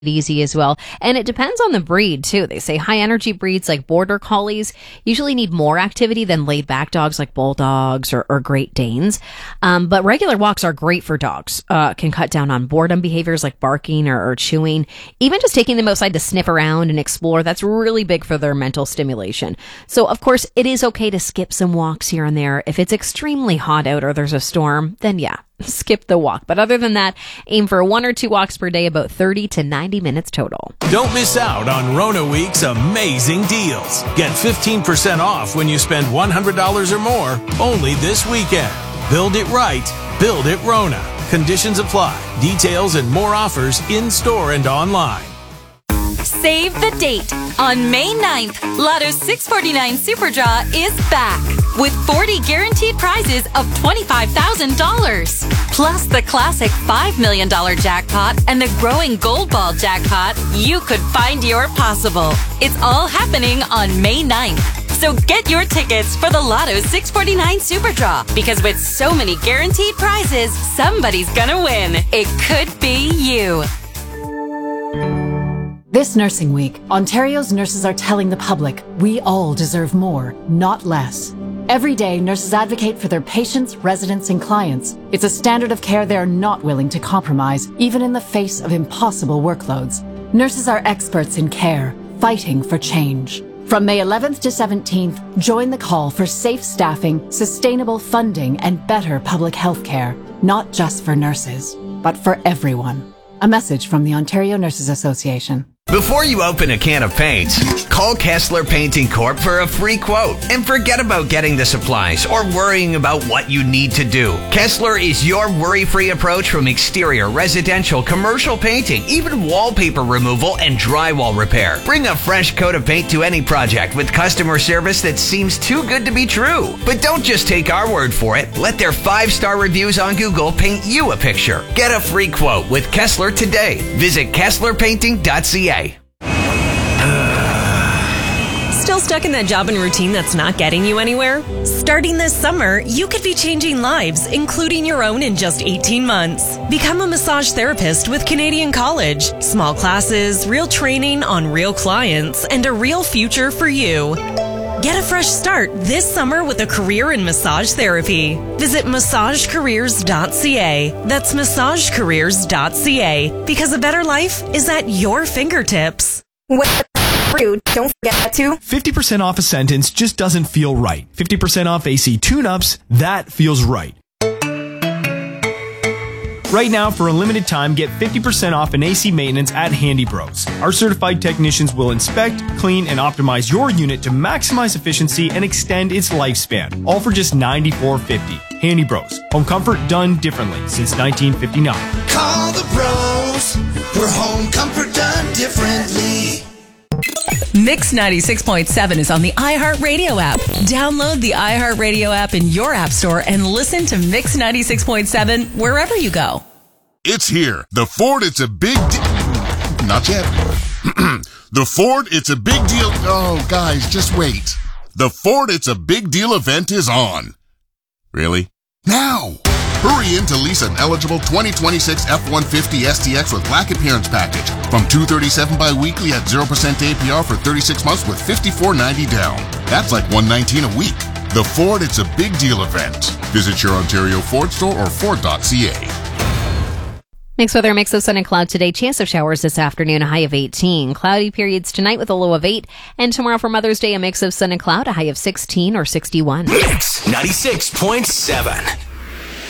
easy as well. And it depends on the breed too. They say high energy breeds like border collies usually need more activity than laid back dogs like bulldogs or Great Danes. But regular walks are great for dogs. Can cut down on boredom behaviors like barking or chewing. Even just taking them outside to sniff around and explore, that's really big for their mental stimulation. So of course it is okay to skip some walks here and there. If it's extremely hot out or there's a storm, then yeah, skip the walk. But other than that, aim for 1 or 2 walks per day, about 30 to 90 minutes total. Don't miss out on Rona Week's amazing deals. Get 15% off when you spend $100 or more only this weekend. Build it right. Build it Rona. Conditions apply. Details and more offers in-store and online. Save the date. On May 9th, Lotto 649 Super Draw is back with 40 guaranteed prizes of $25,000. Plus the classic $5 million jackpot and the growing Gold Ball jackpot. You could find your possible. It's all happening on May 9th. So get your tickets for the Lotto 649 Super Draw, because with so many guaranteed prizes, somebody's gonna win. It could be you. This Nursing Week, Ontario's nurses are telling the public we all deserve more, not less. Every day, nurses advocate for their patients, residents, and clients. It's a standard of care they're not willing to compromise, even in the face of impossible workloads. Nurses are experts in care, fighting for change. From May 11th to 17th, join the call for safe staffing, sustainable funding, and better public health care. Not just for nurses, but for everyone. A message from the Ontario Nurses Association. Before you open a can of paints, call Kessler Painting Corp for a free quote and forget about getting the supplies or worrying about what you need to do. Kessler is your worry-free approach from exterior, residential, commercial painting, even wallpaper removal and drywall repair. Bring a fresh coat of paint to any project with customer service that seems too good to be true. But don't just take our word for it. Let their 5-star reviews on Google paint you a picture. Get a free quote with Kessler today. Visit KesslerPainting.ca. Still stuck in that job and routine that's not getting you anywhere? Starting this summer, you could be changing lives, including your own, in just 18 months. Become a massage therapist with Canadian College. Small classes, real training on real clients, and a real future for you. Get a fresh start this summer with a career in massage therapy. Visit massagecareers.ca. That's massagecareers.ca, because a better life is at your fingertips. Don't forget to 50% off a sentence just doesn't feel right. 50% off AC tune-ups, that feels right. Right now, for a limited time, get 50% off an AC maintenance at Handy Bros. Our certified technicians will inspect, clean, and optimize your unit to maximize efficiency and extend its lifespan. All for just $94.50. Handy Bros. Home comfort done differently since 1959. Call the bros. We're home comfort done differently. Mix 96.7 is on the iHeartRadio app. Download the iHeartRadio app in your app store and listen to Mix 96.7 wherever you go. It's here. The Ford, it's a big not yet. The Ford, it's a big deal. Oh, guys, just wait. The Ford, it's a big deal event is on. Really? Now! Hurry in to lease an eligible 2026 F-150 STX with Black Appearance Package from $237 bi-weekly at 0% APR for 36 months with $54.90 down. That's like $119 a week. The Ford, it's a big deal event. Visit your Ontario Ford store or Ford.ca. Mixed weather, mix of sun and cloud today. Chance of showers this afternoon, a high of 18. Cloudy periods tonight with a low of 8. And tomorrow for Mother's Day, a mix of sun and cloud, a high of 16 or 61. Mix 96.7.